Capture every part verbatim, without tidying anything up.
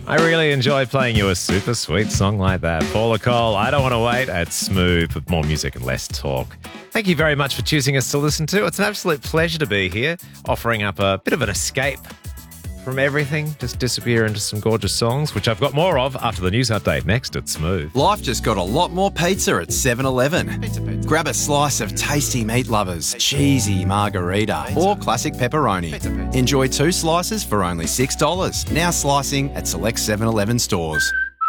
I really enjoyed playing you a super sweet song like that. Paula Cole, I Don't Want to Wait at Smooth with more music and less talk. Thank you very much for choosing us to listen to. It's an absolute pleasure to be here, offering up a bit of an escape from everything. Just disappear into some gorgeous songs, which I've got more of after the news update next at Smooth. Life just got a lot more pizza at seven eleven. Pizza, pizza. Grab a slice of tasty meat lovers, cheesy margarita, pizza. Or classic pepperoni. Pizza, pizza. Enjoy two slices for only six dollars. Now slicing at select seven eleven stores.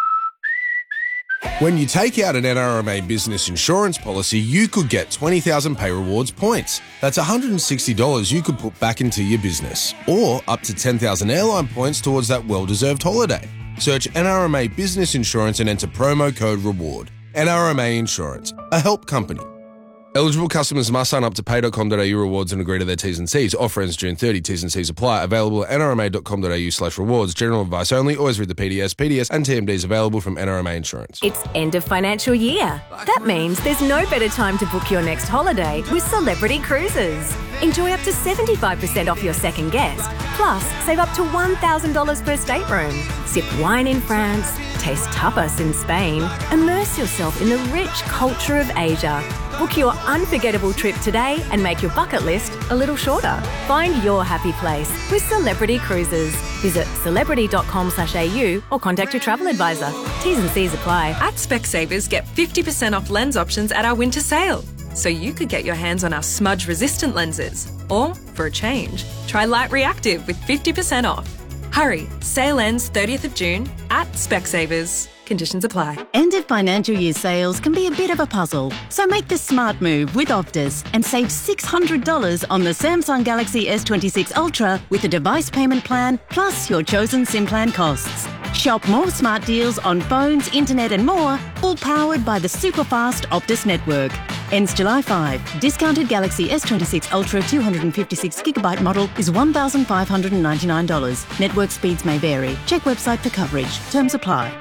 When you take out an N R M A business insurance policy, you could get twenty thousand Pay Rewards points. That's one hundred sixty dollars you could put back into your business. Or up to ten thousand airline points towards that well-deserved holiday. Search N R M A Business Insurance and enter promo code REWARD. N R M A Insurance, a help company. Eligible customers must sign up to pay dot com dot a u rewards and agree to their T's and C's. Offer ends June thirtieth. T's and C's apply. Available at n r m a dot com dot a u slash rewards. General advice only. Always read the P D S. P D S and T M Ds available from N R M A Insurance. It's end of financial year. That means there's no better time to book your next holiday with Celebrity Cruises. Enjoy up to seventy-five percent off your second guest. Plus, save up to one thousand dollars per stateroom. Sip wine in France, taste tapas in Spain, immerse yourself in the rich culture of Asia. Book your unforgettable trip today and make your bucket list a little shorter. Find your happy place with Celebrity Cruises. Visit celebrity dot com slash a u or contact your travel advisor. T's and C's apply. At Specsavers, get fifty percent off lens options at our winter sale. So you could get your hands on our smudge-resistant lenses. Or, for a change, try Light Reactive with fifty percent off. Hurry, sale ends thirtieth of June at Specsavers. Conditions apply. End of financial year sales can be a bit of a puzzle, so make the smart move with Optus and save six hundred dollars on the Samsung Galaxy S twenty-six Ultra with a device payment plan plus your chosen SIM plan costs. Shop more smart deals on phones, internet and more, all powered by the super fast Optus network. Ends July fifth. Discounted Galaxy S twenty-six Ultra two hundred fifty-six gigabyte model is one thousand five hundred ninety-nine dollars. Network speeds may vary. Check website for coverage. Terms apply.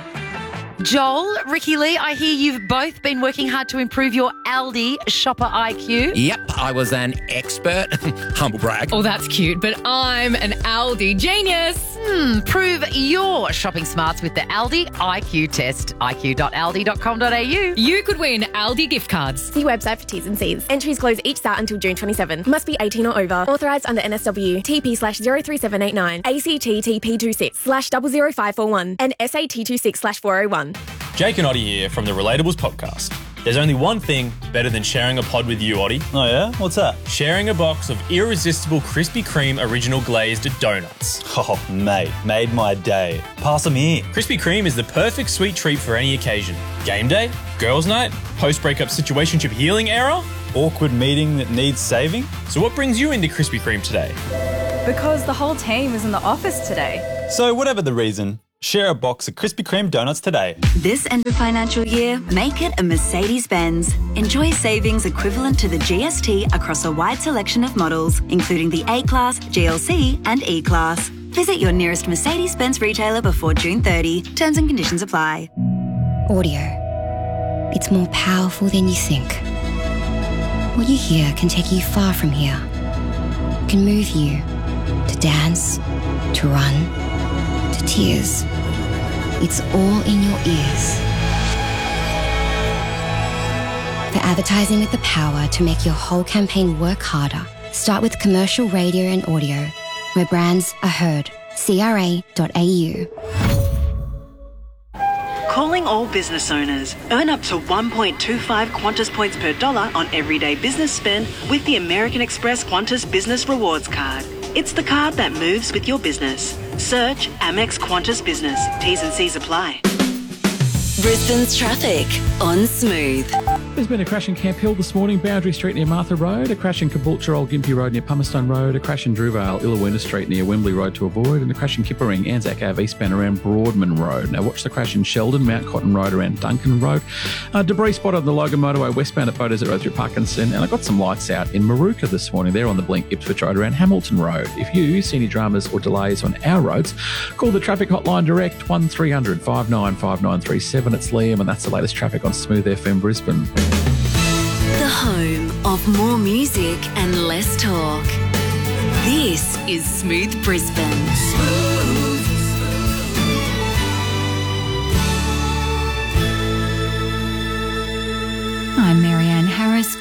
Joel, Ricky Lee, I hear you've both been working hard to improve your Aldi shopper I Q. Yep, I was an expert. Humble brag. Oh, that's cute, but I'm an Aldi genius. Hmm, prove your shopping smarts with the Aldi I Q test. i q dot aldi dot com dot a u. You could win Aldi gift cards. See website for T's and C's. Entries close each start until June twenty-seventh. Must be eighteen or over. Authorised under N S W. T P slash zero three seven eight nine. A C T T P two six slash zero zero five four one. And S A T two six slash four oh one. Jake and Oddie here from the Relatables podcast. There's only one thing better than sharing a pod with you, Oddie. Oh yeah? What's that? Sharing a box of irresistible Krispy Kreme original glazed donuts. Oh, mate, made my day. Pass them here. Krispy Kreme is the perfect sweet treat for any occasion. Game day, girls' night, post-breakup situationship healing era, awkward meeting that needs saving. So what brings you into Krispy Kreme today? Because the whole team is in the office today. So whatever the reason, share a box of Krispy Kreme donuts today. This end of financial year, make it a Mercedes-Benz. Enjoy savings equivalent to the G S T across a wide selection of models, including the A-Class, G L C and E-Class. Visit your nearest Mercedes-Benz retailer before June thirtieth. Terms and conditions apply. Audio. It's more powerful than you think. What you hear can take you far from here. It can move you to dance, to run, to tears. It's all in your ears. For advertising with the power to make your whole campaign work harder, start with commercial radio and audio, where brands are heard. C R A dot A U. Calling all business owners. Earn up to one point two five Qantas points per dollar on everyday business spend with the American Express Qantas Business Rewards Card. It's the card that moves with your business. Search Amex Qantas Business. T's and C's apply. Brisbane's traffic on Smooth. There's been a crash in Camp Hill this morning, Boundary Street near Martha Road, a crash in Caboolture Old Gympie Road near Pumicestone Road, a crash in Drewvale, Illawina Street near Wembley Road to avoid, and a crash in Kippering, Anzac Ave eastbound around Broadman Road. Now watch the crash in Sheldon, Mount Cotton Road around Duncan Road. Uh, debris spotted on the Logan Motorway westbound at Photos Road through Parkinson, and I got some lights out in Maruka this morning. They're on the Blink Ipswich Road around Hamilton Road. If you see any dramas or delays on our roads, call the traffic hotline direct one three hundred five nine five nine three seven. It's Liam, and that's the latest traffic on Smooth F M Brisbane. The home of more music and less talk. This is Smooth Brisbane. Smooth.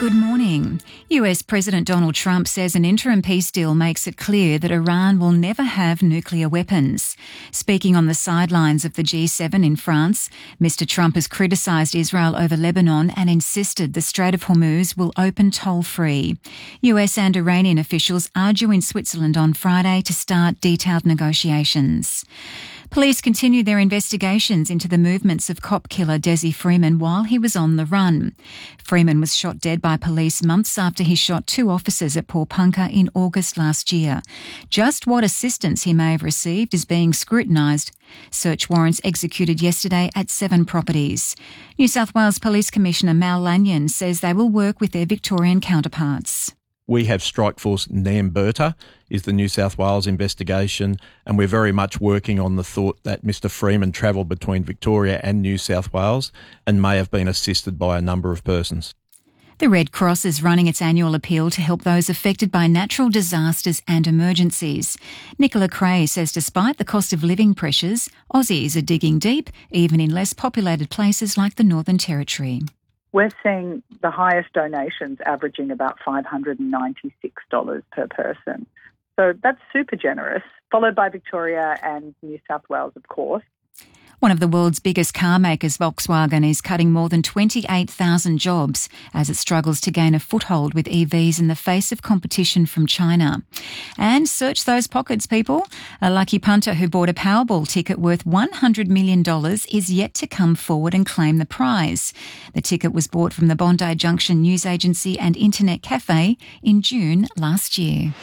Good morning. U S President Donald Trump says an interim peace deal makes it clear that Iran will never have nuclear weapons. Speaking on the sidelines of the G seven in France, Mister Trump has criticised Israel over Lebanon and insisted the Strait of Hormuz will open toll-free. U S and Iranian officials are due in Switzerland on Friday to start detailed negotiations. Police continue their investigations into the movements of cop killer Desi Freeman while he was on the run. Freeman was shot dead by police months after he shot two officers at Paul-Punka in August last year. Just what assistance he may have received is being scrutinised. Search warrants executed yesterday at seven properties. New South Wales Police Commissioner Mal Lanyon says they will work with their Victorian counterparts. We have Strikeforce Namberta is the New South Wales investigation, and we're very much working on the thought that Mister Freeman travelled between Victoria and New South Wales and may have been assisted by a number of persons. The Red Cross is running its annual appeal to help those affected by natural disasters and emergencies. Nicola Cray says despite the cost of living pressures, Aussies are digging deep, even in less populated places like the Northern Territory. We're seeing the highest donations averaging about five hundred ninety-six dollars per person. So that's super generous, followed by Victoria and New South Wales, of course. One of the world's biggest car makers, Volkswagen, is cutting more than twenty-eight thousand jobs as it struggles to gain a foothold with E Vs in the face of competition from China. And search those pockets, people. A lucky punter who bought a Powerball ticket worth one hundred million dollars is yet to come forward and claim the prize. The ticket was bought from the Bondi Junction News Agency and Internet Cafe in June last year.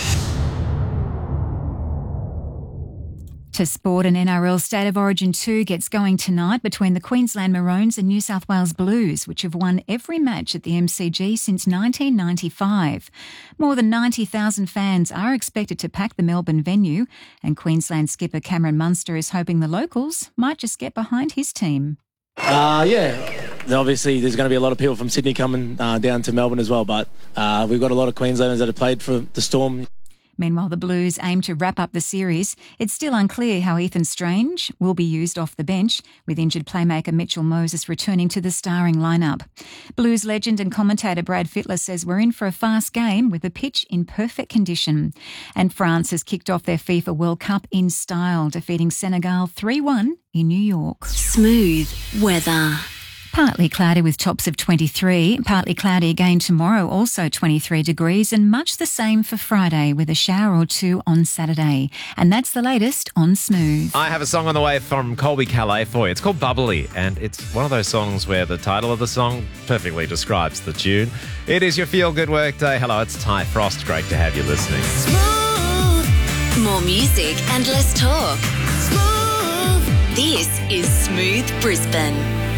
To sport, an N R L State of Origin two gets going tonight between the Queensland Maroons and New South Wales Blues, which have won every match at the M C G since nineteen ninety-five. More than ninety thousand fans are expected to pack the Melbourne venue, and Queensland skipper Cameron Munster is hoping the locals might just get behind his team. Uh, yeah, obviously there's going to be a lot of people from Sydney coming uh, down to Melbourne as well, but uh, we've got a lot of Queenslanders that have played for the Storm. Meanwhile, the Blues aim to wrap up the series. It's still unclear how Ethan Strange will be used off the bench, with injured playmaker Mitchell Moses returning to the starring lineup. Blues legend and commentator Brad Fittler says we're in for a fast game with the pitch in perfect condition. And France has kicked off their FIFA World Cup in style, defeating Senegal three one in New York. Smooth weather. Partly cloudy with tops of twenty-three, partly cloudy again tomorrow, also twenty-three degrees, and much the same for Friday with a shower or two on Saturday. And that's the latest on Smooth. I have a song on the way from Colby Calais for you. It's called Bubbly, and it's one of those songs where the title of the song perfectly describes the tune. It is your feel-good workday. Hello, it's Ty Frost. Great to have you listening. Smooth. More music and less talk. Smooth. This is Smooth Brisbane.